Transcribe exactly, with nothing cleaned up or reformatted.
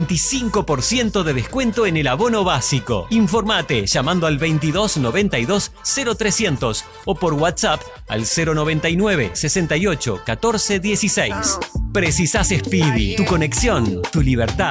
veinticinco por ciento de descuento en el abono básico. Informate llamando al veintidós noventa y dos cero trescientos o por WhatsApp al cero noventa y nueve sesenta y ocho catorce dieciséis. Precisás Speedy, tu conexión, tu libertad.